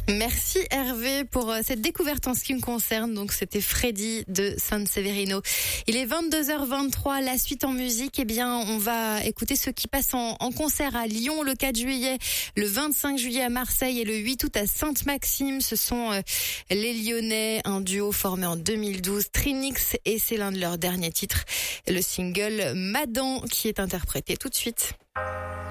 Merci Hervé pour cette découverte en ce qui me concerne. Donc c'était Freddy de San Severino. Il est 22h23. La suite en musique, on va écouter ceux qui passent en concert à Lyon le 4 juillet, le 25 juillet à Marseille et le 8 août à Sainte-Maxime. Ce sont les Lyonnais, un duo formé en 2012, Trinix, et c'est l'un de leurs derniers titres, le single Madan, qui est interprété tout de suite.